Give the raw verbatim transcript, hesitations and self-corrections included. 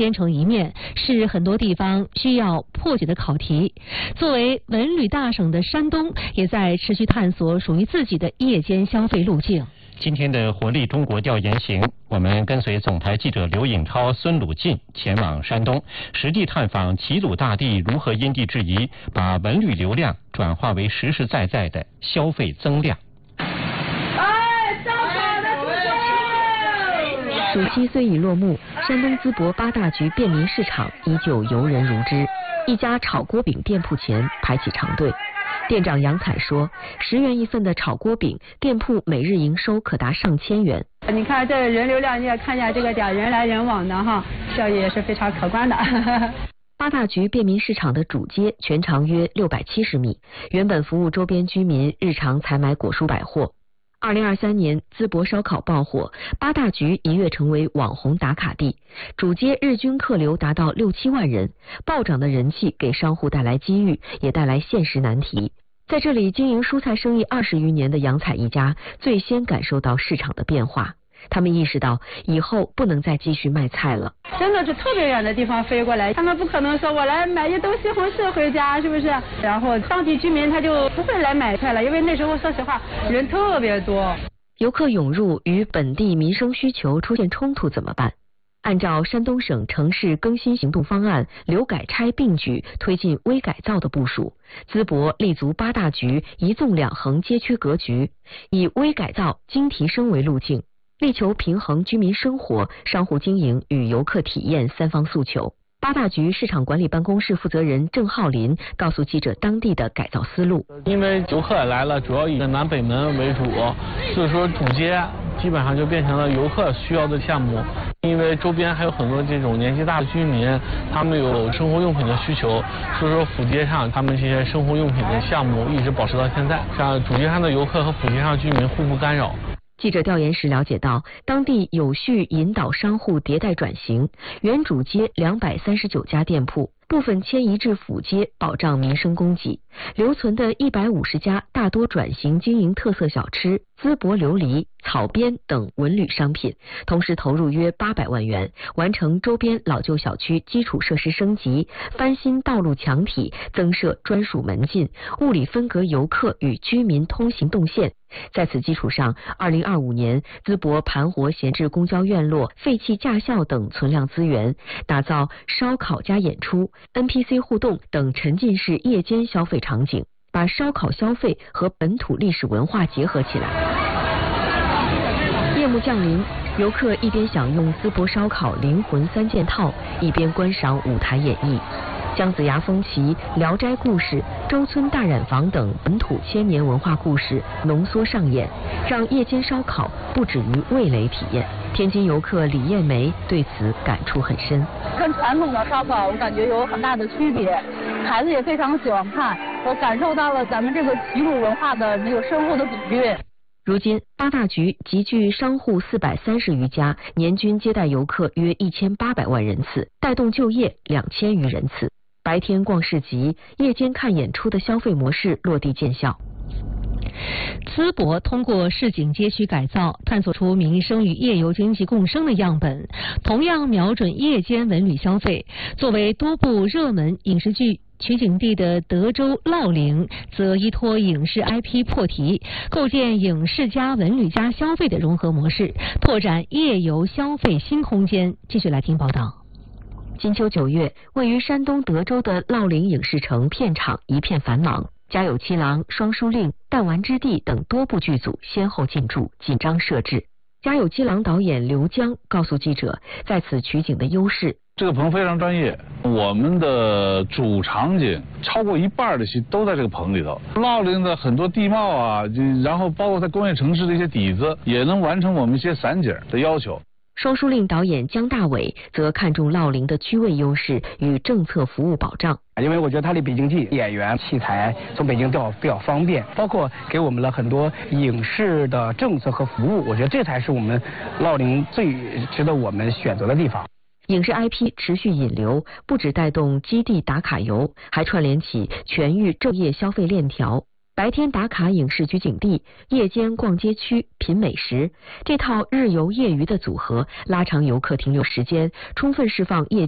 千城一面，是很多地方需要破解的考题。作为文旅大省的山东，也在持续探索属于自己的夜间消费路径。 今天的活力中国调研行，我们跟随总台记者刘颖超、孙鲁进前往山东，实地探访齐鲁大地如何因地制宜，把文旅流量转化为实实在在的消费增量。 暑期虽已落幕，山东淄博八大局便民市场依旧游人如织。一家炒锅饼店铺前排起长队，店长杨彩说，十元一份的炒锅饼，店铺每日营收可达上千元。 你看这人流量，你也看见这个点，人来人往的哈，效益也是非常可观的。 八大局便民市场的主街全长约六百七十米，原本服务周边居民日常采买果蔬百货。二零二三年，淄博烧烤爆火，八大局一跃成为网红打卡地，主街日均客流达到六七万人，暴涨的人气给商户带来机遇，也带来现实难题。在这里经营蔬菜生意二十余年的杨彩一家，最先感受到市场的变化。他们意识到以后不能再继续卖菜了， 真的是特别远的地方飞过来，他们不可能说我来买一兜西红柿回家，是不是？然后当地居民他就不会来买菜了，因为那时候说实话人特别多。 游客涌入与本地民生需求出现冲突怎么办？按照山东省城市更新行动方案，留改拆并举推进微改造的部署，淄博立足八大局一纵两横街区格局，以微改造、精提升为路径，力求平衡居民生活、商户经营与游客体验三方诉求。八大局市场管理办公室负责人郑浩林告诉记者当地的改造思路。 因为游客来了，主要以南北门为主，所以说主街基本上就变成了游客需要的项目。因为周边还有很多这种年纪大的居民，他们有生活用品的需求，所以说辅街上他们这些生活用品的项目一直保持到现在，让主街上的游客和辅街上居民互不干扰。 记者调研时了解到，当地有序引导商户迭代转型，原主街两百三十九家店铺部分迁移至辅街，保障民生供给；留存的一百五十家大多转型经营特色小吃、淄博琉璃、草编等文旅商品，同时投入约八百万元，完成周边老旧小区基础设施升级、翻新道路墙体、增设专属门禁、物理分隔游客与居民通行动线。在此基础上，二零二五年淄博盘活闲置公交院落、废弃驾校等存量资源，打造烧烤加演出、N P C 互动等沉浸式夜间消费场景，把烧烤消费和本土历史文化结合起来。夜幕降临，游客一边享用淄博烧烤灵魂三件套，一边观赏舞台演绎。姜子牙风旗、聊斋故事、周村大染坊等本土千年文化故事浓缩上演，让夜间烧烤不止于味蕾体验。天津游客李艳梅对此感触很深。 跟传统的烧烤我感觉有很大的区别，孩子也非常喜欢看，我感受到了咱们这个齐鲁文化的那个深厚的底蕴。 如今，八大局集聚商户四百三十余家，年均接待游客约一千八百万人次，带动就业两千余人次。白天逛市集，夜间看演出的消费模式落地见效。 淄博通过市井街区改造，探索出民生与夜游经济共生的样本，同样瞄准夜间文旅消费。作为多部热门影视剧取景地的德州烙陵，则依托影视 I P 破题，构建影视加文旅加消费的融合模式，拓展夜游消费新空间。继续来听报道。 金秋九月，位于山东德州的烙陵影视城片场一片繁忙，家有七郎、双书令、弹丸之地等多部剧组先后进驻，紧张设置。家有七郎导演刘江告诉记者，在此取景的优势。 这个棚非常专业，我们的主场景超过一半的戏都在这个棚里头。烙陵的很多地貌啊，然后包括在工业城市的一些底子，也能完成我们一些散景的要求。 双书令导演姜大伟则看重烙陵的区位优势与政策服务保障。 因为我觉得它离北京近，演员器材从北京调比较方便，包括给我们了很多影视的政策和服务，我觉得这才是我们烙陵最值得我们选择的地方。 影视 I P 持续引流，不只带动基地打卡游，还串联起全域昼夜消费链条。白天打卡影视取景地，夜间逛街区品美食，这套日游夜娱的组合，拉长游客停留时间，充分释放夜